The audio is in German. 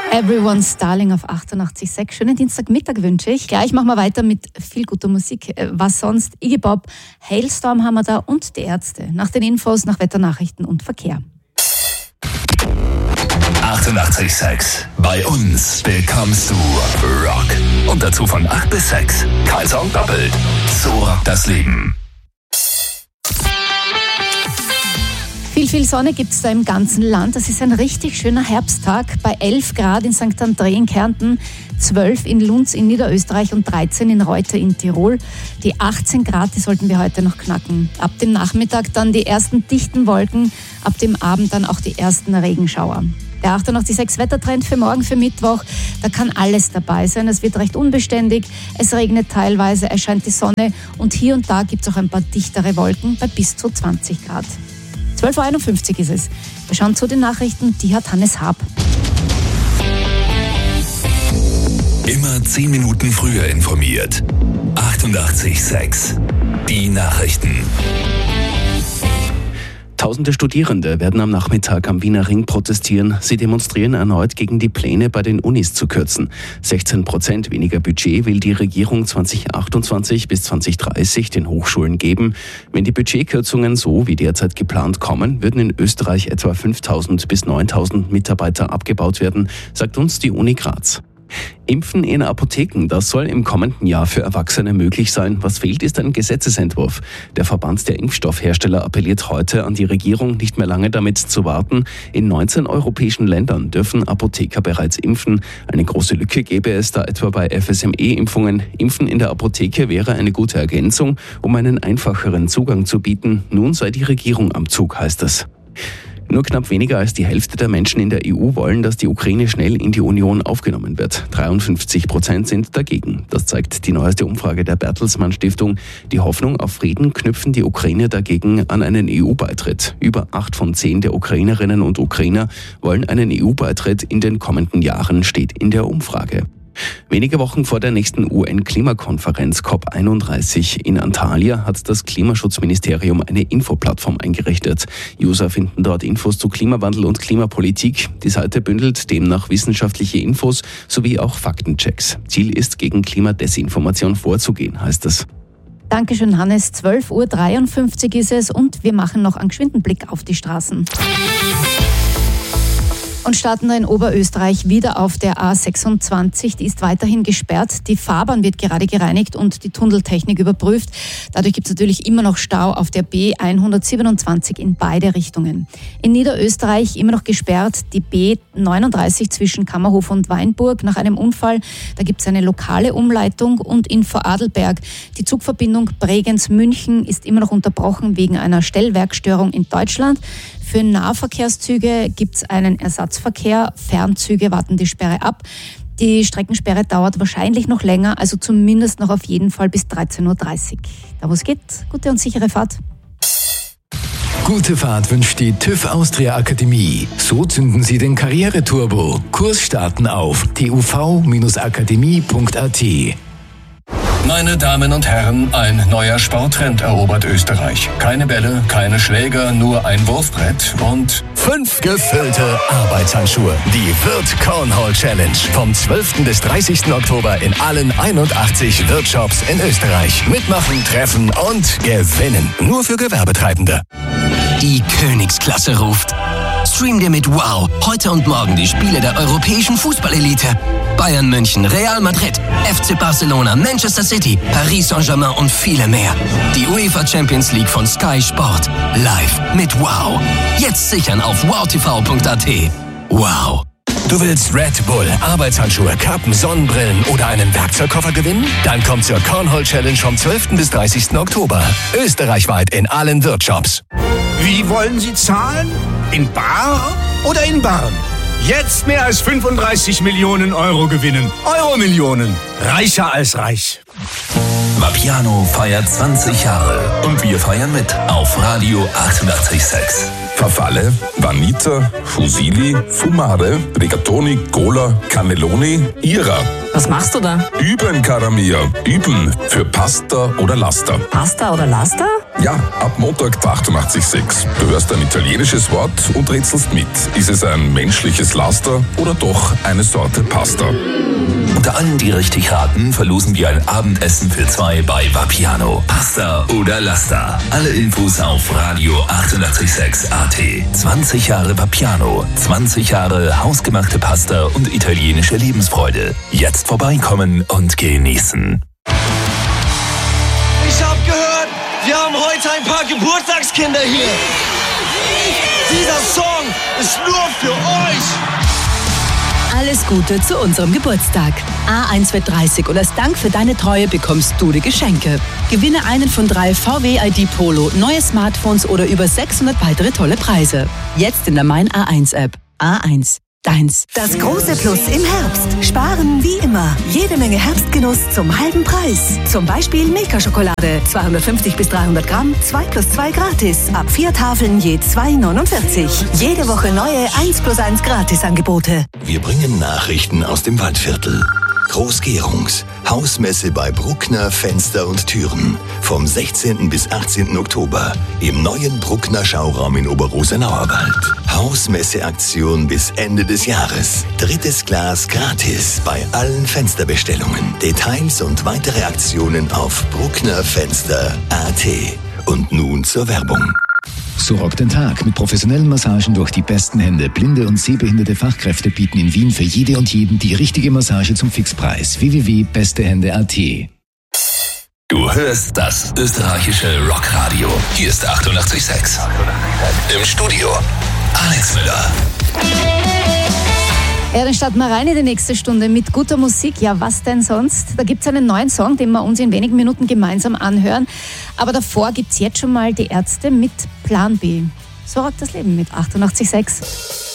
Everyone's Darling auf 88.6. Schönen Dienstagmittag wünsche ich. Gleich machen wir weiter mit viel guter Musik. Was sonst? Iggy Pop, Hailstorm haben wir da und die Ärzte. Nach den Infos, nach Wetternachrichten und Verkehr. 88.6. Bei uns bekommst du Rock. Und dazu von 8 bis 6. Kein Song doppelt. So rockt das Leben. Viel Sonne gibt es da im ganzen Land. Das ist ein richtig schöner Herbsttag bei 11 Grad in St. André in Kärnten, 12 in Lunds in Niederösterreich und 13 in Reuter in Tirol. Die 18 Grad, die sollten wir heute noch knacken. Ab dem Nachmittag dann die ersten dichten Wolken, ab dem Abend dann auch die ersten Regenschauer. Der 88.6 Wettertrend für morgen, für Mittwoch, da kann alles dabei sein. Es wird recht unbeständig, es regnet teilweise, es scheint die Sonne und hier und da gibt es auch ein paar dichtere Wolken bei bis zu 20 Grad. 12.51 Uhr ist es. Wir schauen zu den Nachrichten, die hat Hannes Haab. Immer 10 Minuten früher informiert. 88.6. Die Nachrichten. Tausende Studierende werden am Nachmittag am Wiener Ring protestieren. Sie demonstrieren erneut gegen die Pläne, bei den Unis zu kürzen. 16% weniger Budget will die Regierung 2028 bis 2030 den Hochschulen geben. Wenn die Budgetkürzungen so wie derzeit geplant kommen, würden in Österreich etwa 5.000 bis 9.000 Mitarbeiter abgebaut werden, sagt uns die Uni Graz. Impfen in Apotheken, das soll im kommenden Jahr für Erwachsene möglich sein. Was fehlt, ist ein Gesetzesentwurf. Der Verband der Impfstoffhersteller appelliert heute an die Regierung, nicht mehr lange damit zu warten. In 19 europäischen Ländern dürfen Apotheker bereits impfen. Eine große Lücke gäbe es da etwa bei FSME-Impfungen. Impfen in der Apotheke wäre eine gute Ergänzung, um einen einfacheren Zugang zu bieten. Nun sei die Regierung am Zug, heißt es. Nur knapp weniger als die Hälfte der Menschen in der EU wollen, dass die Ukraine schnell in die Union aufgenommen wird. 53% sind dagegen. Das zeigt die neueste Umfrage der Bertelsmann Stiftung. Die Hoffnung auf Frieden knüpfen die Ukrainer dagegen an einen EU-Beitritt. Über 8 von 10 der Ukrainerinnen und Ukrainer wollen einen EU-Beitritt in den kommenden Jahren, steht in der Umfrage. Wenige Wochen vor der nächsten UN-Klimakonferenz COP31 in Antalya hat das Klimaschutzministerium eine Infoplattform eingerichtet. User finden dort Infos zu Klimawandel und Klimapolitik. Die Seite bündelt demnach wissenschaftliche Infos sowie auch Faktenchecks. Ziel ist, gegen Klimadesinformation vorzugehen, heißt es. Dankeschön, Hannes. 12.53 Uhr ist es und wir machen noch einen geschwinden Blick auf die Straßen. Und starten da in Oberösterreich wieder auf der A26. Die ist weiterhin gesperrt. Die Fahrbahn wird gerade gereinigt und die Tunneltechnik überprüft. Dadurch gibt es natürlich immer noch Stau auf der B127 in beide Richtungen. In Niederösterreich immer noch gesperrt die B39 zwischen Kammerhof und Weinburg nach einem Unfall. Da gibt es eine lokale Umleitung und in Vorarlberg die Zugverbindung Bregenz-München ist immer noch unterbrochen wegen einer Stellwerkstörung in Deutschland. Für Nahverkehrszüge gibt es einen Ersatzverkehr. Fernzüge warten die Sperre ab. Die Streckensperre dauert wahrscheinlich noch länger, also zumindest noch auf jeden Fall bis 13.30 Uhr. Da wo es geht, gute und sichere Fahrt. Gute Fahrt wünscht die TÜV Austria Akademie. So zünden Sie den Karriereturbo. Kursstarten auf tuv-akademie.at. Meine Damen und Herren, ein neuer Sporttrend erobert Österreich. Keine Bälle, keine Schläger, nur ein Wurfbrett und 5 gefüllte Arbeitshandschuhe. Die Wirth Cornhole Challenge. Vom 12. bis 30. Oktober in allen 81 Wirth-Shops in Österreich. Mitmachen, treffen und gewinnen. Nur für Gewerbetreibende. Die Königsklasse ruft. Stream dir mit Wow heute und morgen die Spiele der europäischen Fußballelite. Bayern München, Real Madrid, FC Barcelona, Manchester City, Paris Saint-Germain und viele mehr. Die UEFA Champions League von Sky Sport. Live mit Wow. Jetzt sichern auf wowtv.at. Wow. Du willst Red Bull, Arbeitshandschuhe, Kappen, Sonnenbrillen oder einen Werkzeugkoffer gewinnen? Dann komm zur Cornhole Challenge vom 12. bis 30. Oktober. Österreichweit in allen Wirth-Shops. Wie wollen Sie zahlen? In bar oder in Barn? Jetzt mehr als 35 Millionen Euro gewinnen. Euro-Millionen. Reicher als reich. Vapiano feiert 20 Jahre und wir feiern mit auf Radio 88.6. Farfalle, Vanita, Fusilli, Fumare, Rigatoni, Cola, Cannelloni, Ira. Was machst du da? Üben, cara mia. Üben für Pasta oder Laster. Pasta oder Laster? Ja, ab Montag 88.6. Du hörst ein italienisches Wort und rätselst mit. Ist es ein menschliches Laster oder doch eine Sorte Pasta? Unter allen, die richtig raten, verlosen wir ein Abendessen für 2 bei Vapiano. Pasta oder Laster. Alle Infos auf Radio 88.6 AT. 20 Jahre Vapiano, 20 Jahre hausgemachte Pasta und italienische Lebensfreude. Jetzt vorbeikommen und genießen. Ich hab gehört, wir haben heute ein paar Geburtstagskinder hier. Dieser Song ist nur für euch. Alles Gute zu unserem Geburtstag. A1 wird 30 und als Dank für deine Treue bekommst du die Geschenke. Gewinne einen von 3 VW ID Polo, neue Smartphones oder über 600 weitere tolle Preise. Jetzt in der Mein A1 App. A1. Deins. Das große Plus im Herbst. Sparen wie immer. Jede Menge Herbstgenuss zum halben Preis. Zum Beispiel Milka-Schokolade. 250 bis 300 Gramm, 2 plus 2 gratis. Ab 4 Tafeln je 2,49. Jede Woche neue 1 plus 1 Gratisangebote. Wir bringen Nachrichten aus dem Waldviertel. Großgärungs. Hausmesse bei Bruckner Fenster und Türen. Vom 16. bis 18. Oktober im neuen Bruckner Schauraum in Oberrosenauerwald. Hausmesseaktion bis Ende des Jahres. 3. Glas gratis bei allen Fensterbestellungen. Details und weitere Aktionen auf brucknerfenster.at. Und nun zur Werbung. So rockt den Tag mit professionellen Massagen durch die besten Hände. Blinde und sehbehinderte Fachkräfte bieten in Wien für jede und jeden die richtige Massage zum Fixpreis. www.bestehände.at. Du hörst das österreichische Rockradio. Hier ist 88.6. Im Studio Alex Müller. Ja, dann starten wir rein in die nächste Stunde mit guter Musik. Ja, was denn sonst? Da gibt es einen neuen Song, den wir uns in wenigen Minuten gemeinsam anhören. Aber davor gibt es jetzt schon mal die Ärzte mit Plan B. So rockt das Leben mit 88.6.